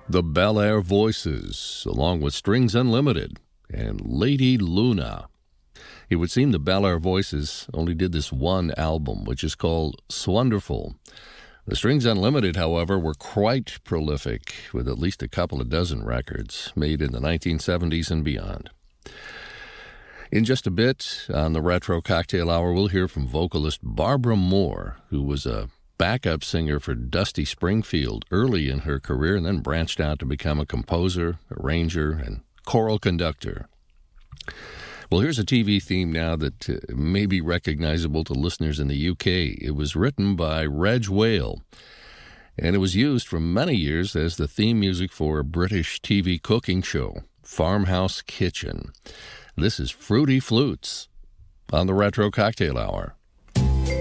The Bel Air Voices, along with Strings Unlimited and Lady Luna. It would seem the Bel Air Voices only did this one album, which is called Swonderful. The Strings Unlimited, however, were quite prolific, with at least a couple of dozen records made in the 1970s and beyond. In just a bit, on the Retro Cocktail Hour, we'll hear from vocalist Barbara Moore, who was a backup singer for Dusty Springfield early in her career and then branched out to become a composer, arranger, and choral conductor. Well, here's a TV theme now that may be recognizable to listeners in the UK. It was written by Reg Wale, and it was used for many years as the theme music for a British TV cooking show, Farmhouse Kitchen. This is Fruity Flutes on the Retro Cocktail Hour.